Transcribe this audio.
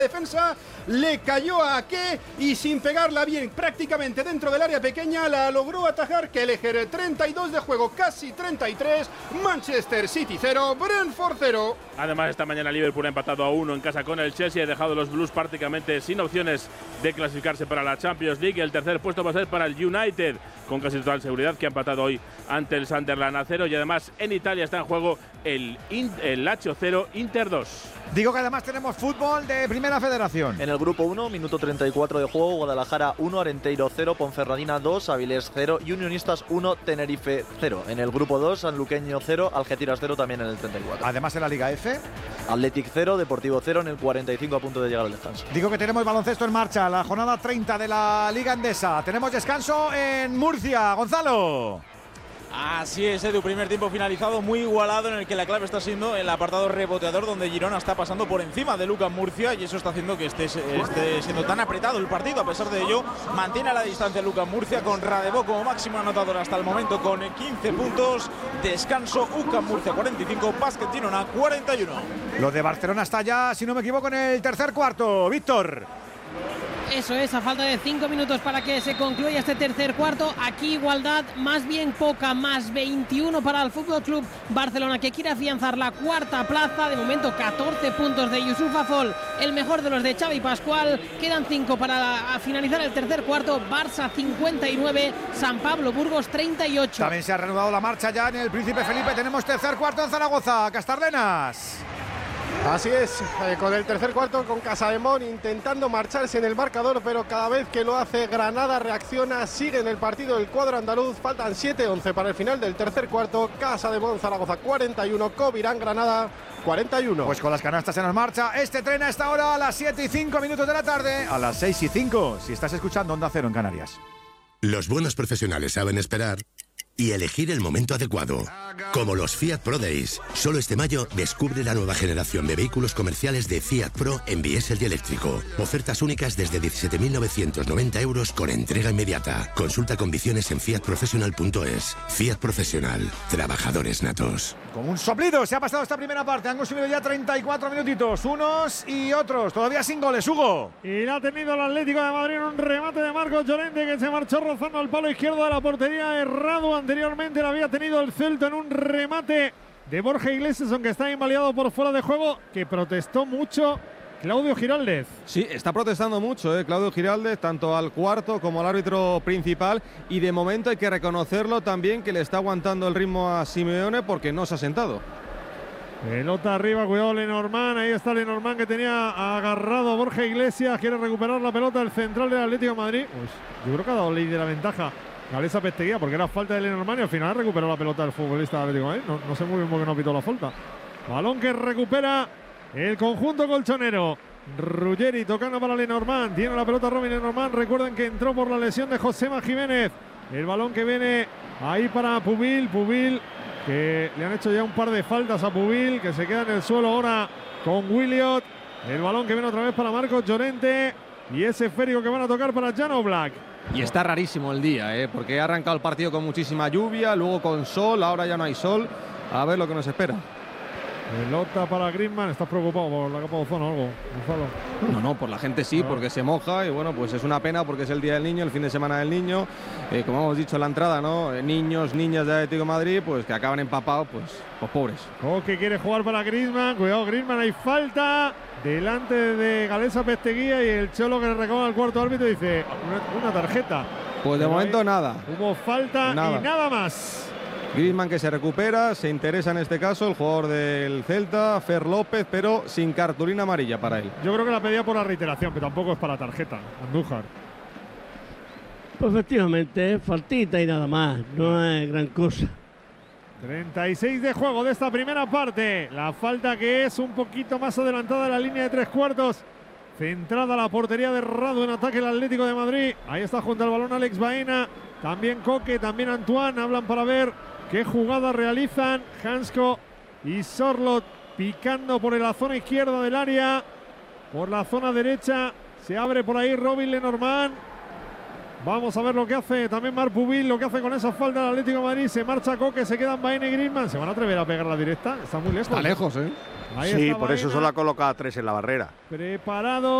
defensa, le cayó a Ake y sin pegarla bien, prácticamente dentro del área pequeña, la logró atajar Kelleher. 32 de juego, casi 33, Manchester City 0, Brentford 0. Además, esta mañana Liverpool ha empatado a 1 en casa con el Chelsea, ha dejado a los Blues prácticamente sin opciones de clasificarse para la Champions League. El tercer puesto va a ser para el United, con casi total seguridad, que ha empatado hoy ante el Sunderland a 0. Y además en Italia está en juego el Lazio 0, Inter 2. Digo que además tenemos fútbol de Primera Federación. En el grupo 1, minuto 34 de juego, Guadalajara 1, Arenteiro 0, Ponferradina 2, Avilés 0 y Unionistas 1, Tenerife 0. En el grupo 2, Sanluqueño 0, Algeciras 0 también en el 34. Además en la Liga F, Athletic 0, Deportivo 0 en el 45 a punto de llegar al descanso. Digo que tenemos baloncesto en marcha, la jornada 30 de la Liga Endesa. Tenemos descanso en Murcia, Gonzalo. Así es, Edu, primer tiempo finalizado, muy igualado, en el que la clave está siendo el apartado reboteador, donde Girona está pasando por encima de Lucas Murcia, y eso está haciendo que esté siendo tan apretado el partido. A pesar de ello, mantiene a la distancia Lucas Murcia, con Radebo como máximo anotador hasta el momento con 15 puntos. Descanso, UCAM Murcia 45, Básquet Girona 41. Lo de Barcelona está ya, si no me equivoco, en el tercer cuarto. Víctor. Eso es, a falta de 5 minutos para que se concluya este tercer cuarto. Aquí igualdad más bien poca, más 21 para el FC Barcelona, que quiere afianzar la cuarta plaza. De momento 14 puntos de Yusuf Afol, el mejor de los de Xavi Pascual. Quedan 5 para finalizar el tercer cuarto. Barça 59, San Pablo Burgos 38. También se ha reanudado la marcha ya en el Príncipe Felipe. Tenemos tercer cuarto en Zaragoza, Castarlenas. Así es, con el tercer cuarto, con Casademón intentando marcharse en el marcador, pero cada vez que lo hace Granada reacciona, sigue en el partido el cuadro andaluz. Faltan 7-11 para el final del tercer cuarto. Casademón Zaragoza 41, Covirán Granada 41. Pues con las canastas en marcha, este tren a esta hora a las 7:05 de la tarde, a las 6:05, si estás escuchando Onda Cero en Canarias. Los buenos profesionales saben esperar y elegir el momento adecuado. Como los Fiat Pro Days. Solo este mayo descubre la nueva generación de vehículos comerciales de Fiat Pro en diésel y eléctrico. Ofertas únicas desde 17.990 euros con entrega inmediata. Consulta condiciones en fiatprofessional.es. Fiat Profesional. Trabajadores natos. Con un soplido se ha pasado esta primera parte. Han consumido ya 34 minutitos. Unos y otros. Todavía sin goles, Hugo. Y la ha tenido el Atlético de Madrid en un remate de Marcos Llorente, que se marchó rozando al palo izquierdo de la portería. Errado anteriormente, lo había tenido el Celta en un remate de Borja Iglesias, aunque está invalidado por fuera de juego, que protestó mucho Claudio Giraldez. Sí, está protestando mucho, Claudio Giraldez, tanto al cuarto como al árbitro principal, y de momento hay que reconocerlo también, que le está aguantando el ritmo a Simeone porque no se ha sentado. Pelota arriba, cuidado Lenormand, ahí está Lenormand, que tenía agarrado a Borja Iglesias, quiere recuperar la pelota el central del Atlético de Madrid. Pues yo creo que ha dado ley de la ventaja Galeza Pesteguía, porque era falta de Lenormand y al final recuperó la pelota del futbolista del Atlético de Madrid. No sé muy bien por qué no pitó la falta. Balón que recupera el conjunto colchonero. Ruggeri tocando para Lenormand, tiene la pelota Robin Lenormand. Recuerden que entró por la lesión de Josema Jiménez. El balón que viene ahí para Pubil, que le han hecho ya un par de faltas a Pubil, que se queda en el suelo ahora con Williot. El balón que viene otra vez para Marcos Llorente y ese esférico que van a tocar para Jan Oblak. Y está rarísimo el día, porque ha arrancado el partido con muchísima lluvia, luego con sol, ahora ya no hay sol. A ver lo que nos espera. Pelota para Griezmann. ¿Estás preocupado por la capa de ozono o algo, Gonzalo? No, por la gente sí, porque se moja y bueno, pues es una pena porque es el Día del Niño, el fin de semana del niño. Como hemos dicho en la entrada, ¿no? Niños, niñas de Atlético de Madrid, pues que acaban empapados, pues pobres. Coque quiere jugar para Griezmann. Cuidado, Griezmann, hay falta delante de Galeza Pesteguía y el Cholo, que le reclama al cuarto árbitro, dice una tarjeta. Pues de momento nada. Hubo falta y nada más. Griezmann, que se recupera, se interesa en este caso el jugador del Celta, Fer López, pero sin cartulina amarilla para él. Yo creo que la pedía por la reiteración, pero tampoco es para tarjeta. Andújar. Pues efectivamente, faltita y nada más, no es gran cosa. 36 de juego de esta primera parte. La falta, que es un poquito más adelantada de la línea de tres cuartos. Centrada la portería de Radu, en ataque el Atlético de Madrid. Ahí está junto al balón Alex Baena. También Coque, también Antoine. Hablan para ver qué jugada realizan. Hansko y Sorlot picando por la zona izquierda del área. Por la zona derecha se abre por ahí Robin Lenormand. Vamos a ver lo que hace también Marc Pubil, lo que hace con esa falta del Atlético de Madrid. Se marcha Coque, se quedan Baena y Griezmann. ¿Se van a atrever a pegar la directa? Está muy lejos. Está lejos, ¿eh? Ahí sí, está por Baena. eso solo ha colocado a 3 en la barrera. Preparado.